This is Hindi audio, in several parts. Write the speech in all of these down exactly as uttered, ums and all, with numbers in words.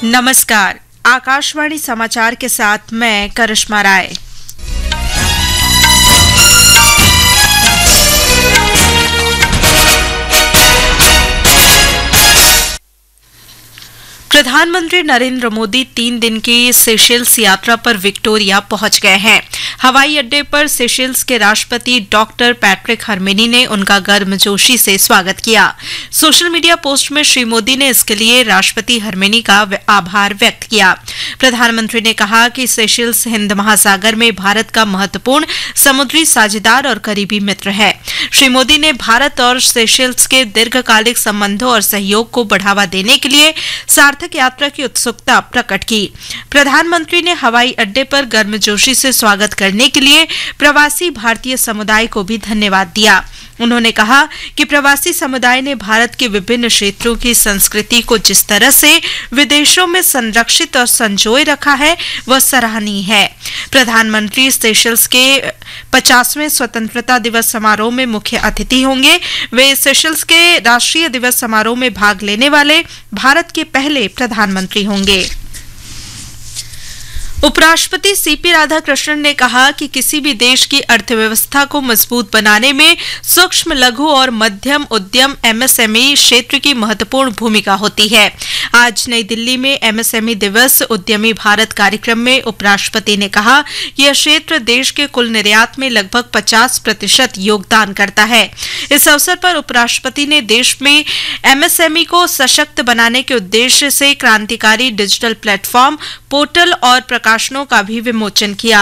नमस्कार, आकाशवाणी समाचार के साथ मैं करिश्मा राय। प्रधानमंत्री नरेंद्र मोदी तीन दिन की सेशेल्स यात्रा पर विक्टोरिया पहुंच गए हैं। हवाई अड्डे पर सेशेल्स के राष्ट्रपति डॉक्टर पैट्रिक हरमिनी ने उनका गर्मजोशी से स्वागत किया। सोशल मीडिया पोस्ट में श्री मोदी ने इसके लिए राष्ट्रपति हरमिनी का आभार व्यक्त किया। प्रधानमंत्री ने कहा कि सेशेल्स हिंद महासागर में भारत का महत्वपूर्ण समुद्री साझेदार और करीबी मित्र है। श्री मोदी ने भारत और सेशेल्स के दीर्घकालिक संबंधों और सहयोग को बढ़ावा देने के लिए सार्थक यात्रा की उत्सुकता प्रकट की। प्रधानमंत्री ने हवाई अड्डे पर गर्मजोशी से स्वागत करने के लिए प्रवासी भारतीय समुदाय को भी धन्यवाद दिया। उन्होंने कहा कि प्रवासी समुदाय ने भारत के विभिन्न क्षेत्रों की संस्कृति को जिस तरह से विदेशों में संरक्षित और संजोए रखा है वह सराहनीय है। प्रधानमंत्री सेशेल्स के पचासवें स्वतंत्रता दिवस समारोह में मुख्य अतिथि होंगे। वे सेशेल्स के राष्ट्रीय दिवस समारोह में भाग लेने वाले भारत के पहले प्रधानमंत्री होंगे। उपराष्ट्रपति सीपी राधाकृष्णन ने कहा कि किसी भी देश की अर्थव्यवस्था को मजबूत बनाने में सूक्ष्म, लघु और मध्यम उद्यम एमएसएमई क्षेत्र की महत्वपूर्ण भूमिका होती है। आज नई दिल्ली में एमएसएमई दिवस उद्यमी भारत कार्यक्रम में उपराष्ट्रपति ने कहा कि यह क्षेत्र देश के कुल निर्यात में लगभग पचास प्रतिशत योगदान करता है। इस अवसर पर उपराष्ट्रपति ने देश में एमएसएमई को सशक्त बनाने के उद्देश्य से क्रांतिकारी डिजिटल प्लेटफॉर्म, पोर्टल और प्रकाशनों का भी विमोचन किया।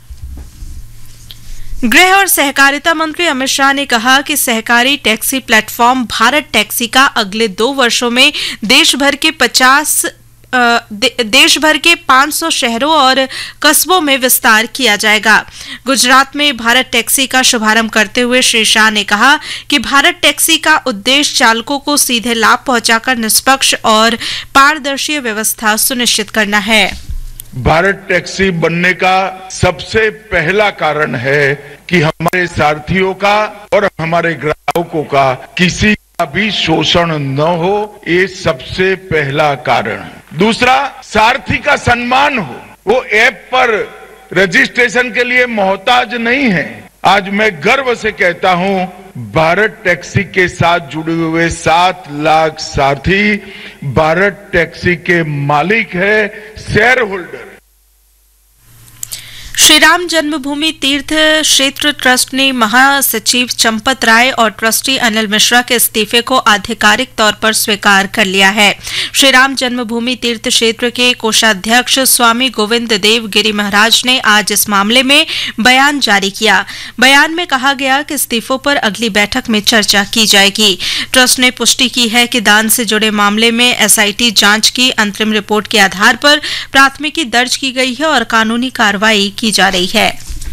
गृह और सहकारिता मंत्री अमित शाह ने कहा कि सहकारी टैक्सी प्लेटफॉर्म भारत टैक्सी का अगले दो वर्षों में देश भर के पचास दे, देश भर के पाँच सौ शहरों और कस्बों में विस्तार किया जाएगा। गुजरात में भारत टैक्सी का शुभारंभ करते हुए श्री शाह ने कहा कि भारत टैक्सी का उद्देश्य चालकों को सीधे लाभ पहुंचाकर निष्पक्ष और पारदर्शी व्यवस्था सुनिश्चित करना है। भारत टैक्सी बनने का सबसे पहला कारण है कि हमारे सारथियों का और हमारे ग्राहकों का किसी का भी शोषण न हो, ये सबसे पहला कारण है। दूसरा, सारथी का सम्मान हो। वो ऐप पर रजिस्ट्रेशन के लिए मोहताज नहीं है। आज मैं गर्व से कहता हूं, भारत टैक्सी के साथ जुड़े हुए सात लाख साथी भारत टैक्सी के मालिक है, शेयर होल्डर। श्री राम जन्मभूमि तीर्थ क्षेत्र ट्रस्ट ने महासचिव चंपत राय और ट्रस्टी अनिल मिश्रा के इस्तीफे को आधिकारिक तौर पर स्वीकार कर लिया है। श्री राम जन्मभूमि तीर्थ क्षेत्र के कोषाध्यक्ष स्वामी गोविंद देव गिरी महाराज ने आज इस मामले में बयान जारी किया। बयान में कहा गया कि इस्तीफों पर अगली बैठक में चर्चा की जाएगी। ट्रस्ट ने पुष्टि की है कि दान से जुड़े मामले में एसआईटी जांच की अंतरिम रिपोर्ट के आधार पर प्राथमिकी दर्ज की गई है और कानूनी कार्रवाई की जा रही है।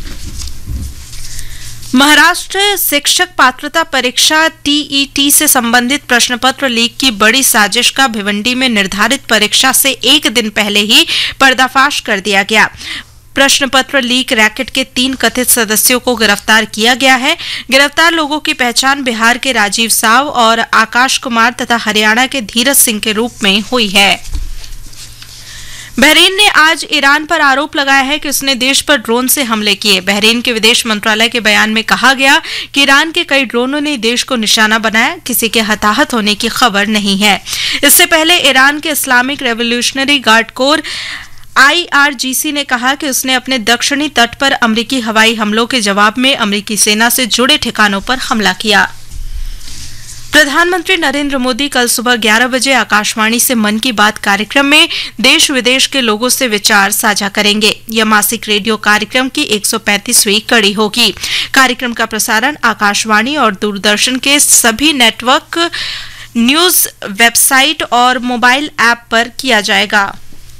महाराष्ट्र शिक्षक पात्रता परीक्षा टीईटी से संबंधित प्रश्न पत्र लीक की बड़ी साजिश का भिवंडी में निर्धारित परीक्षा से एक दिन पहले ही पर्दाफाश कर दिया गया। प्रश्न पत्र लीक रैकेट के तीन कथित सदस्यों को गिरफ्तार किया गया है। गिरफ्तार लोगों की पहचान बिहार के राजीव साव और आकाश कुमार तथा हरियाणा के धीरज सिंह के रूप में हुई है। बहरीन ने आज ईरान पर आरोप लगाया है कि उसने देश पर ड्रोन से हमले किए। बहरीन के विदेश मंत्रालय के बयान में कहा गया कि ईरान के कई ड्रोनों ने देश को निशाना बनाया। किसी के हताहत होने की खबर नहीं है। इससे पहले ईरान के Islamic revolutionary guard core IRGC ने कहा कि उसने अपने दक्षिणी तट पर अमेरिकी हवाई हमलों के जवाब में अमेरिकी सेना से जुड़े ठिकानों पर हमला किया। प्रधानमंत्री नरेंद्र मोदी कल सुबह ग्यारह बजे आकाशवाणी से मन की बात कार्यक्रम में देश विदेश के लोगों से विचार साझा करेंगे। यह मासिक रेडियो कार्यक्रम की एक सौ पैंतीसवीं कड़ी होगी। कार्यक्रम का प्रसारण आकाशवाणी और दूरदर्शन के सभी नेटवर्क, न्यूज वेबसाइट और मोबाइल ऐप पर किया जाएगा।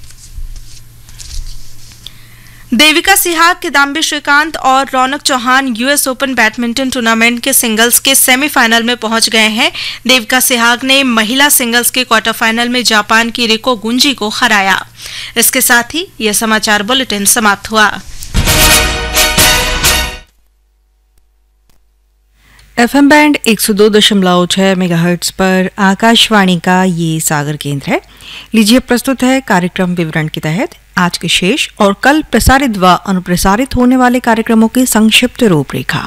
देविका सिहाग, किदाम्बी श्रीकांत और रौनक Chauhan US open badminton tournament के सिंगल्स के सेमीफाइनल में पहुंच गए हैं। देविका सिहाग ने महिला सिंगल्स के क्वार्टर फाइनल में जापान की रिको गुंजी को हराया। इसके साथ ही यह समाचार बुलेटिन समाप्त हुआ। एफएम बैंड एक सौ दो दशमलव छह मेगाहर्ट्ज पर आकाशवाणी का ये सागर केंद्र है। लीजिए प्रस्तुत है कार्यक्रम विवरण के तहत आज के शेष और कल प्रसारित व अनुप्रसारित होने वाले कार्यक्रमों की संक्षिप्त रूपरेखा।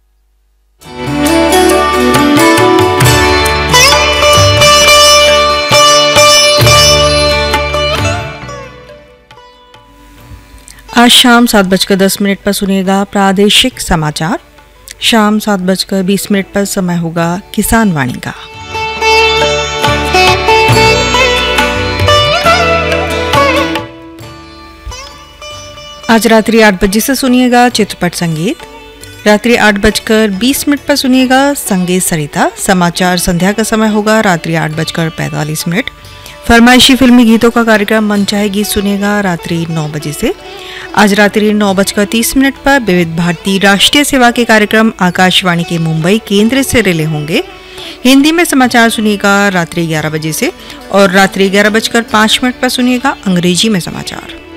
आज शाम सात बजकर दस मिनट पर सुनिएगा प्रादेशिक समाचार। शाम सात बजकर बीस मिनट पर समय होगा किसान वाणी का। आज रात्रि आठ बजे से सुनिएगा चित्रपट संगीत। रात्रि आठ बजकर बीस मिनट पर सुनिएगा संगीत सरिता। समाचार संध्या का समय होगा रात्रि आठ बजकर पैंतालीस मिनट। फरमाइशी फिल्मी गीतों का कार्यक्रम मनचाहे गीत सुनिएगा रात्रि नौ बजे से। आज रात्रि नौ बजकर तीस मिनट पर विविध भारती राष्ट्रीय सेवा के कार्यक्रम आकाशवाणी के मुंबई केंद्र से रिले होंगे। हिंदी में समाचार सुनिएगा रात्रि ग्यारह बजे से और रात्रि ग्यारह बजकर पाँच मिनट पर सुनिएगा अंग्रेजी में समाचार।